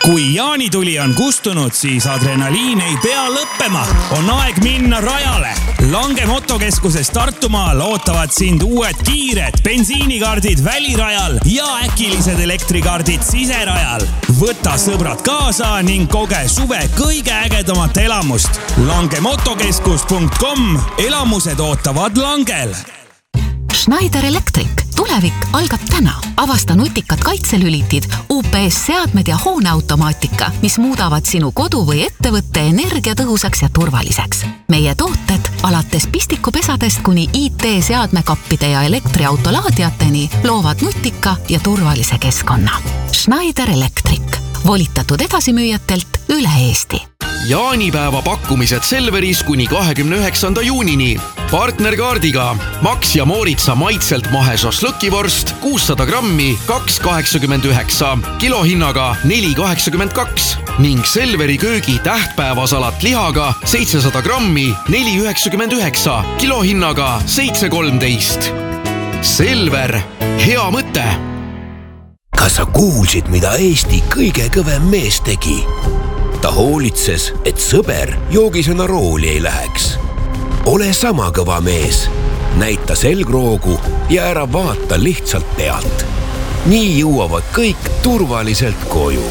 Kui jaanituli on kustunud, siis adrenaliin ei pea lõppema. On aeg minna rajale. Lange motokeskuses Tartumaal ootavad sind uued kiired bensiinikaardid välirajal ja äkilised elektrikaardid siserajal. Võta sõbrad kaasa ning koge suve kõige ägedamat elamust. Langemotokeskus.com. Elamused ootavad Langel. Schneider Electric. Tulevik algab täna. Avasta nutikad kaitselülitid, UPS-seadmed ja hooneautomaatika, mis muudavad sinu kodu või ettevõtte energiatõhusaks ja turvaliseks. Meie tooted alates pistikupesadest kuni IT-seadmekappide ja elektriautolaadiateni loovad nutika ja turvalise keskkonna. Schneider Electric. Volitatud edasimüüjatelt üle Eesti. Jaanipäeva pakkumised Selveris kuni 29. juunini. Partnerkaardiga Max ja Mooritsa maitselt mahe šašlõkivorst 600 grammi 2,89, kilohinnaga 4,82 ning Selveri köögi tähtpäevasalat lihaga 700 grammi 4,99, kilohinnaga 7,13. Selver, hea mõte! Kas sa kuulsid, mida Eesti kõige kõvem mees tegi? Ta hoolitses, et sõber joogisena rooli ei läheks. Ole sama kõva mees. Näita selgroogu ja ära vaata lihtsalt pealt. Nii jõuavad kõik turvaliselt koju.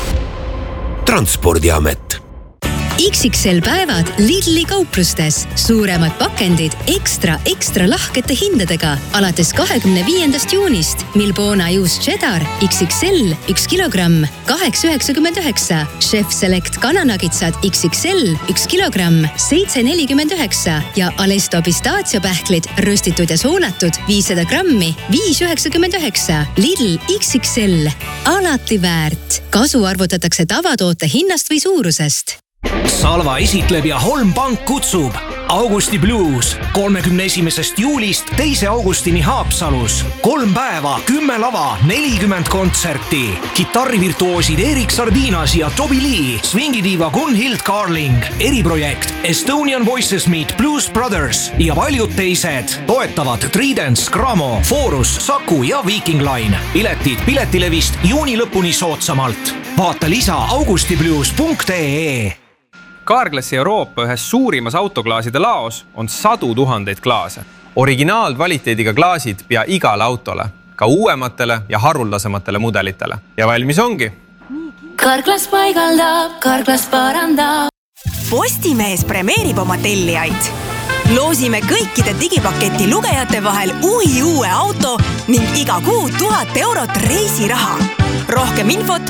Transpordiamet. XXL päevad Lidli kauplustes. Suuremad pakendid ekstra lahkete hindadega alates 25. juunist. Milbona juust cheddar XXL 1 kilogramm 8,99. Chef Select kananagitsad XXL 1 kilogramm 7,49 ja Alesto pistaatsiopähklid röstitud ja soonatud 500 grammi 5,99. Lidl XXL. Alati väärt. Kasu arvutatakse tavatoote hinnast või suurusest. Salva esitleb ja Holm Pank kutsub Augusti Blues 31. juulist 2. augustini Haapsalus. 3 päeva, 10 lava, 40 kontserti. Kitarrivirtuoosid Erik Sardinas ja Toby Lee, swingidiiva Gunhild Carling, eriprojekt Estonian Voices Meet Blues Brothers ja paljud teised. Toetavad Tridents, Gramo, Forus, Saku ja Viking Line. Piletid Piletilevist juuni lõpuni soodsamalt. Vaata lisa augustiblues.ee. Carglassi Euroopa ühes suurimas autoklaaside laos on 100 000 klaase. Originaalkvaliteediga klaasid pea igale autole, ka uuematele ja haruldasematele mudelitele. Ja valmis ongi. Carglass paigaldab, Carglass parandab. Postimees premeerib oma tellijaid. Loosime kõikide digipaketi lugejate vahel uue auto ning iga kuu 1000 eurot reisiraha. Rohkem infot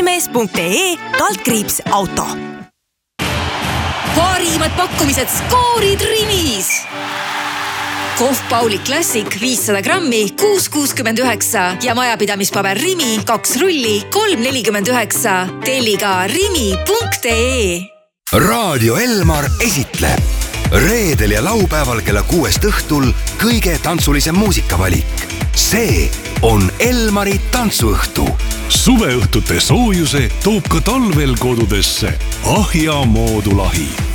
postimees.ee/auto. Parimad pakkumised skoorid Rimis. Kohv Pauli Classic 500 grammi 6,69 ja majapidamispaber Rimi 2 rulli 3,49. Telli ka rimi.ee. Raadio Elmar esitleb reedel ja laupäeval kella 6 õhtul kõige tantsulisem muusikavalik. See on Elmari tantsuõhtu. Suveõhtute soojuse toob ka talvel kodudesse Ahja moodulahi.